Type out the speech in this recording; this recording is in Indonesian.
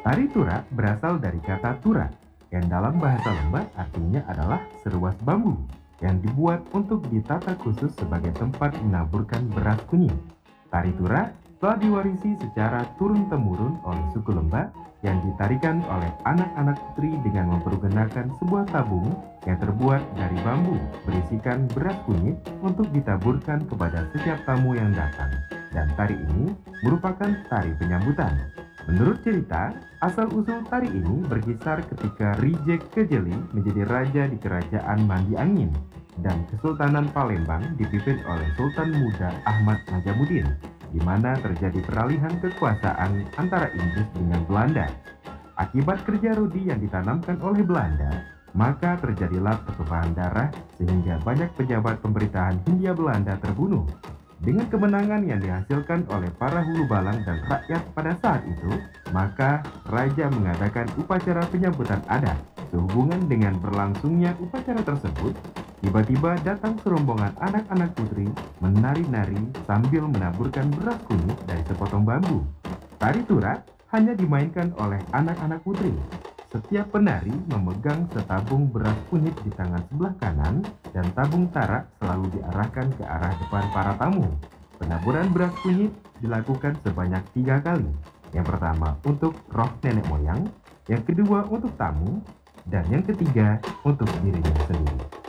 Tari tura berasal dari kata tura, yang dalam bahasa Lembah artinya adalah seruas bambu, yang dibuat untuk ditata khusus sebagai tempat menaburkan beras kunyit. Tari tura telah diwarisi secara turun-temurun oleh suku Lembah yang ditarikan oleh anak-anak putri dengan mempergunakan sebuah tabung yang terbuat dari bambu berisikan beras kunyit untuk ditaburkan kepada setiap tamu yang datang. Dan tari ini merupakan tari penyambutan. Menurut cerita, asal-usul tari ini berkisar ketika Rijek Kejeli menjadi raja di kerajaan Mandi Angin dan Kesultanan Palembang dipimpin oleh Sultan Muda Ahmad Najamuddin, di mana terjadi peralihan kekuasaan antara Inggris dengan Belanda. Akibat kerja rudi yang ditanamkan oleh Belanda, maka terjadilah pertumpahan darah sehingga banyak pejabat pemerintahan Hindia Belanda terbunuh. Dengan kemenangan yang dihasilkan oleh para hulu balang dan rakyat pada saat itu, maka raja mengadakan upacara penyambutan adat. Sehubungan dengan berlangsungnya upacara tersebut, tiba-tiba datang serombongan anak-anak putri menari-nari sambil menaburkan beras kunyit dari sepotong bambu. Tari tura hanya dimainkan oleh anak-anak putri. Setiap penari memegang setabung beras kunyit di tangan sebelah kanan dan tabung tarak selalu diarahkan ke arah depan para tamu. Penaburan beras kunyit dilakukan sebanyak 3 kali. Yang pertama untuk roh nenek moyang, yang kedua untuk tamu, dan yang ketiga untuk dirinya sendiri.